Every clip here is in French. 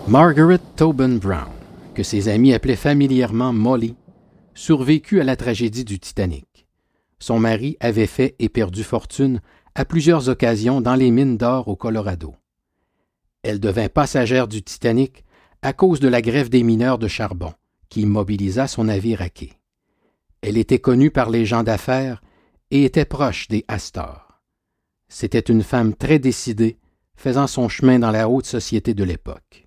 Margaret Tobin Brown, que ses amis appelaient familièrement Molly, survécut à la tragédie du Titanic. Son mari avait fait et perdu fortune à plusieurs occasions dans les mines d'or au Colorado. Elle devint passagère du Titanic à cause de la grève des mineurs de charbon, qui immobilisa son navire à quai. Elle était connue par les gens d'affaires et était proche des Astor. C'était une femme très décidée, faisant son chemin dans la haute société de l'époque.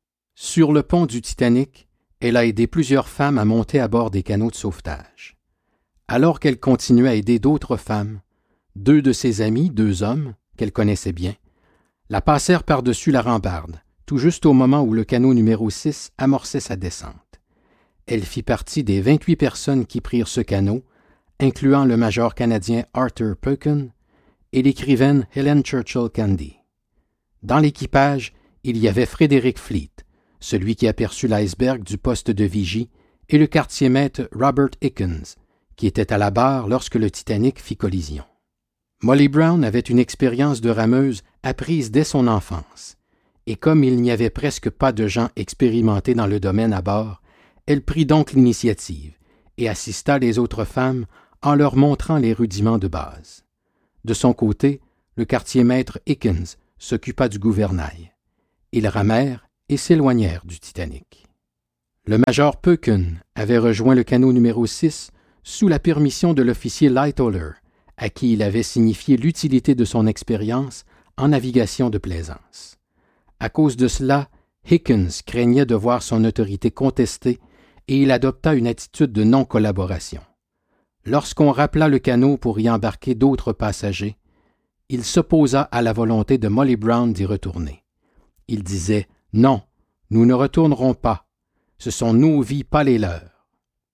Sur le pont du Titanic, elle a aidé plusieurs femmes à monter à bord des canots de sauvetage. Alors qu'elle continuait à aider d'autres femmes, deux de ses amis, deux hommes, qu'elle connaissait bien, la passèrent par-dessus la rambarde, tout juste au moment où le canot numéro 6 amorçait sa descente. Elle fit partie des 28 personnes qui prirent ce canot, incluant le major canadien Arthur Perkin et l'écrivaine Helen Churchill Candy. Dans l'équipage, il y avait Frédéric Fleet, celui qui aperçut l'iceberg du poste de vigie, et le quartier-maître Robert Hickens, qui était à la barre lorsque le Titanic fit collision. Molly Brown avait une expérience de rameuse apprise dès son enfance, et comme il n'y avait presque pas de gens expérimentés dans le domaine à bord, elle prit donc l'initiative et assista les autres femmes en leur montrant les rudiments de base. De son côté, le quartier-maître Hickens s'occupa du gouvernail. Ils ramèrent et s'éloignèrent du Titanic. Le major Perkin avait rejoint le canot numéro 6 sous la permission de l'officier Lightoller, à qui il avait signifié l'utilité de son expérience en navigation de plaisance. À cause de cela, Hickens craignait de voir son autorité contestée et il adopta une attitude de non-collaboration. Lorsqu'on rappela le canot pour y embarquer d'autres passagers, il s'opposa à la volonté de Molly Brown d'y retourner. Il disait « Non, nous ne retournerons pas. Ce sont nos vies, pas les leurs. »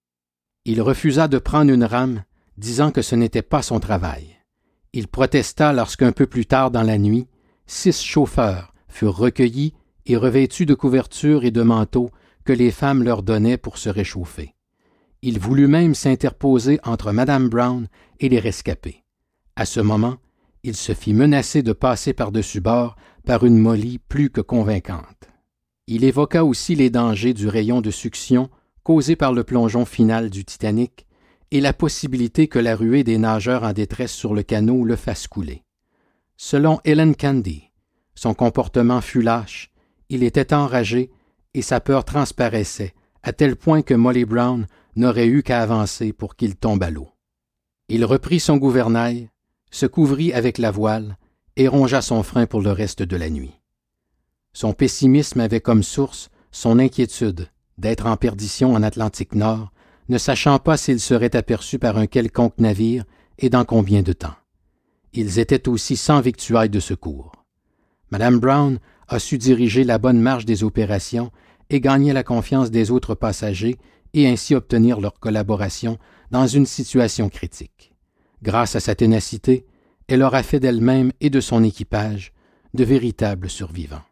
Il refusa de prendre une rame, disant que ce n'était pas son travail. Il protesta lorsqu'un peu plus tard dans la nuit, 6 chauffeurs furent recueillis et revêtus de couvertures et de manteaux que les femmes leur donnaient pour se réchauffer. Il voulut même s'interposer entre Mme Brown et les rescapés. À ce moment, il se fit menacer de passer par-dessus bord par une Molly plus que convaincante. Il évoqua aussi les dangers du rayon de succion causé par le plongeon final du Titanic et la possibilité que la ruée des nageurs en détresse sur le canot le fasse couler. Selon Helen Candy, son comportement fut lâche, il était enragé et sa peur transparaissait, à tel point que Molly Brown n'aurait eu qu'à avancer pour qu'il tombe à l'eau. Il reprit son gouvernail, se couvrit avec la voile et rongea son frein pour le reste de la nuit. Son pessimisme avait comme source son inquiétude d'être en perdition en Atlantique Nord, ne sachant pas s'il serait aperçu par un quelconque navire et dans combien de temps. Ils étaient aussi sans victuailles de secours. Mme Brown a su diriger la bonne marche des opérations et gagner la confiance des autres passagers et ainsi obtenir leur collaboration dans une situation critique. Grâce à sa ténacité, elle aura fait d'elle-même et de son équipage de véritables survivants.